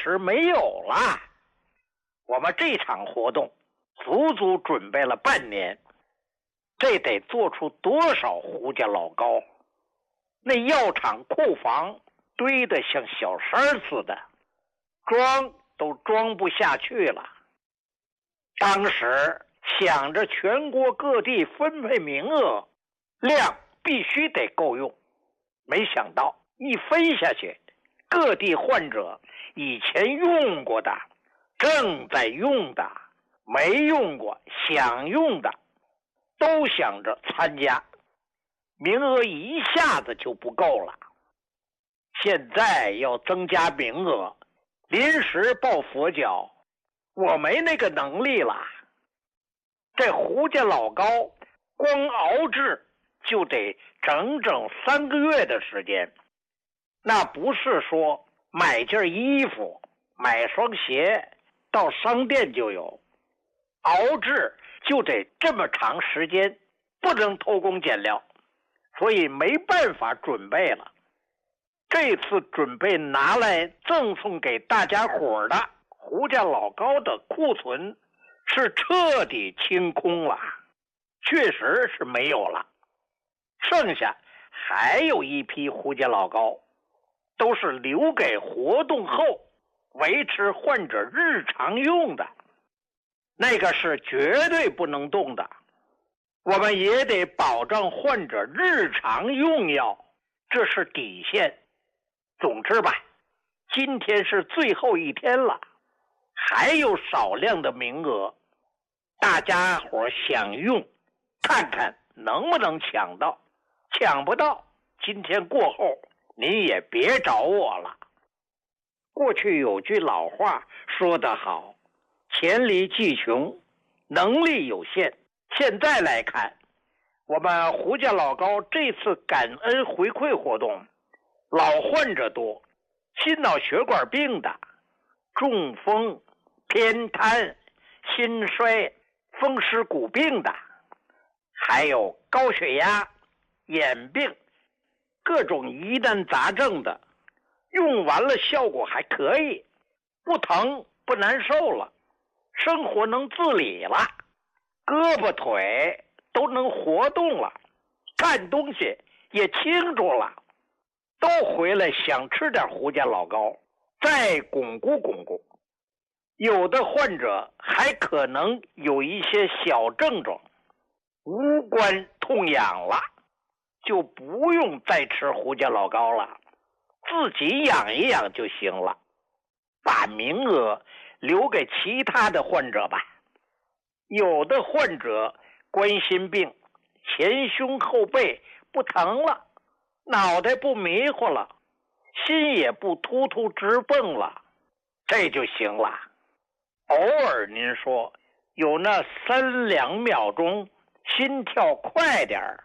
时没有了。我们这场活动足足准备了半年，这得做出多少胡家老高？那药厂库房堆得像小山似的，装都装不下去了。当时想着全国各地分配名额，量必须得够用，没想到一分下去，各地患者以前用过的、正在用的、没用过想用的都想着参加，名额一下子就不够了。现在要增加名额，临时抱佛脚，我没那个能力了。这胡家老高光熬制就得整整3个月的时间，那不是说买件衣服、买双鞋到商店就有，熬制就得这么长时间，不能偷工减料，所以没办法准备了。这次准备拿来赠送给大家伙的胡家老高的库存是彻底清空了，确实是没有了。剩下还有一批胡家老高，都是留给活动后维持患者日常用的，那个是绝对不能动的。我们也得保证患者日常用药，这是底线。总之吧，今天是最后一天了，还有少量的名额，大家伙想用，看看能不能抢到。抢不到，今天过后您也别找我了。过去有句老话说得好，黔驴技穷，能力有限。现在来看，我们胡家老高这次感恩回馈活动，老患者多，心脑血管病的、中风、偏瘫、心衰、风湿骨病的，还有高血压、眼病，各种疑难杂症的，用完了效果还可以，不疼不难受了，生活能自理了，胳膊腿都能活动了，看东西也清楚了，都回来想吃点胡家老高，再巩固巩固。有的患者还可能有一些小症状，无关痛痒了，就不用再吃胡家老高了，自己养一养就行了，把名额留给其他的患者吧。有的患者冠心病，前胸后背不疼了，脑袋不迷糊了，心也不突突直蹦了，这就行了。偶尔您说有那3-2秒钟心跳快点儿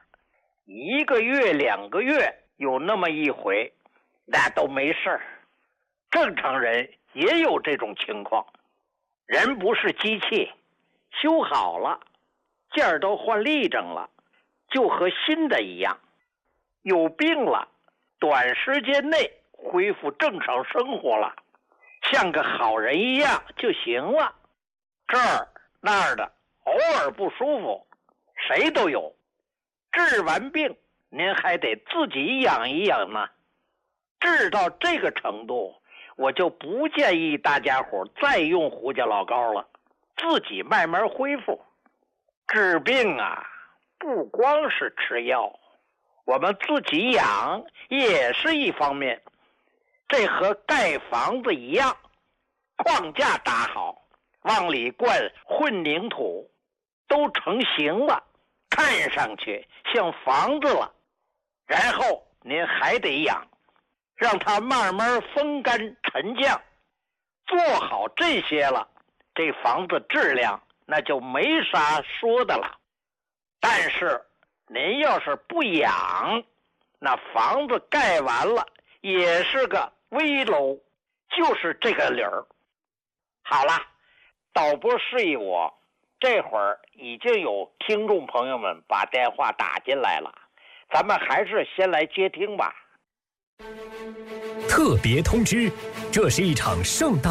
，1个月2个月有那么一回，那都没事儿。正常人也有这种情况，人不是机器，修好了，件儿都换立正了，就和新的一样。有病了，短时间内恢复正常生活了，像个好人一样就行了。这儿那儿的偶尔不舒服，谁都有。治完病您还得自己养一养呢。治到这个程度，我就不建议大家伙再用胡家老高了，自己慢慢恢复。治病啊，不光是吃药，我们自己养也是一方面。这和盖房子一样，框架打好，往里灌混凝土，都成型了，看上去像房子了，然后您还得养，让它慢慢风干沉降。做好这些了，这房子质量那就没啥说的了。但是您要是不养，那房子盖完了也是个危楼，就是这个理儿。好了，导播示意我，这会儿已经有听众朋友们把电话打进来了，咱们还是先来接听吧。 特别通知，这是一场盛大